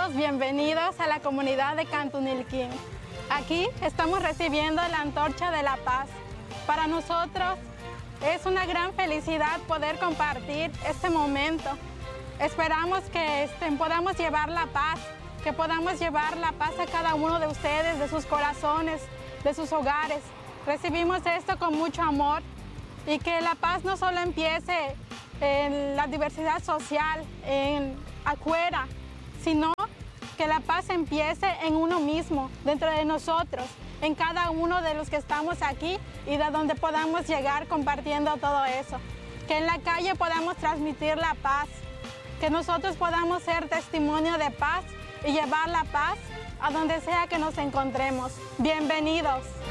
todos bienvenidos a la comunidad de Cantunilquín. Aquí estamos recibiendo la antorcha de la paz. Para nosotros es una gran felicidad poder compartir este momento. Esperamos que podamos llevar la paz, que podamos llevar la paz a cada uno de ustedes, de sus corazones, de sus hogares. Recibimos esto con mucho amor y que la paz no solo empiece en la diversidad social, afuera, sino que la paz empiece en uno mismo, dentro de nosotros, en cada uno de los que estamos aquí y de donde podamos llegar compartiendo todo eso. Que en la calle podamos transmitir la paz, que nosotros podamos ser testimonio de paz y llevar la paz a donde sea que nos encontremos. Bienvenidos.